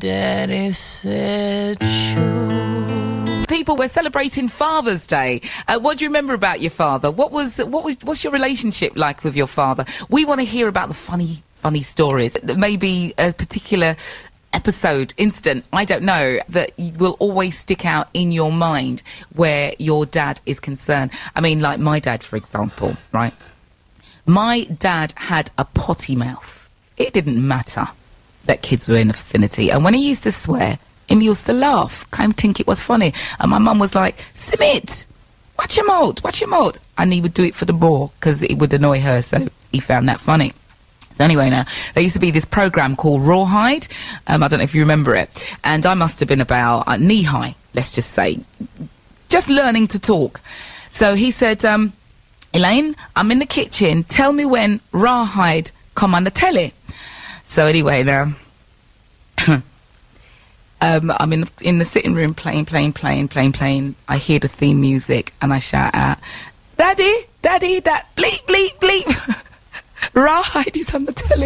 daddy said true. People, we're celebrating Father's Day. What do you remember about your father? What's your relationship like with your father? We want to hear about the funny stories. Maybe a particular episode, incident, I don't know, that will always stick out in your mind where your dad is concerned. I mean, like my dad, for example, right? My dad had a potty mouth. It didn't matter that kids were in the vicinity. And when he used to swear, he used to laugh, kind of think it was funny. And my mum was like, Simit, watch your mouth. And he would do it for the more, because it would annoy her, so he found that funny. So anyway, now, there used to be this programme called Rawhide. I don't know if you remember it. And I must have been about knee-high, let's just say. Just learning to talk. So he said, Elaine, I'm in the kitchen. Tell me when Rawhide come on the telly. So anyway, now, I'm in the sitting room playing. I hear the theme music and I shout out, Daddy, that bleep, bleep, bleep. Rawhide is on the telly.